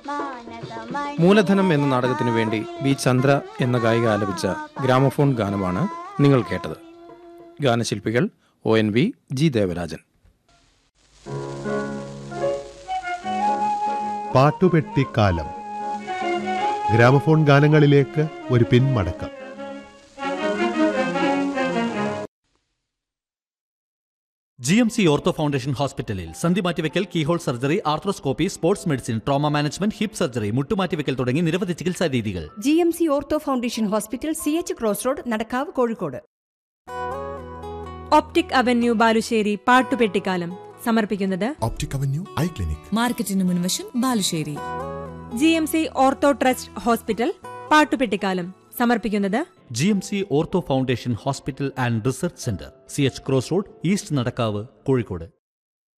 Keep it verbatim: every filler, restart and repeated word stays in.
മൂലധനം എന്ന നാടകത്തിനു വേണ്ടി ബി ചന്ദ്ര എന്ന ഗായിക ആലപിച്ച ഗ്രാമഫോൺ ഗാനമാണ് നിങ്ങൾ കേട്ടത്. ഗാനശില്പികൾ O N V, G Devarajan. പാട്ടുപെട്ടിക്കാലം. Gramophone ഗാനങ്ങളിലേക്ക് ഒരു പിന്മടക്കം. G M C ortho foundation ഹോസ്പിറ്റലിൽ സന്ധി മാറ്റിവെക്കൽ, keyhole surgery, arthroscopy, sports medicine, trauma management, hip surgery, മുട്ടുമാറ്റിവെക്കൽ തുടങ്ങി നിരവധി ചികിത്സാ രീതികൾ. G M C ortho foundation hospital, C H cross road, Nadakkavu, Kozhikode. Optic avenue Balussery പാട്ടുപെട്ടിക്കാലം സമർപ്പിക്കുന്നത് optic avenue I clinic, മാർക്കറ്റിന് മുൻവശം, Balussery. G M C ortho trust hospital പാട്ടുപെട്ടിക്കാലം സമർപ്പിക്കുന്നത് G M C ortho foundation hospital and research centre, C H cross road, east Nadakkavu, Kozhikode.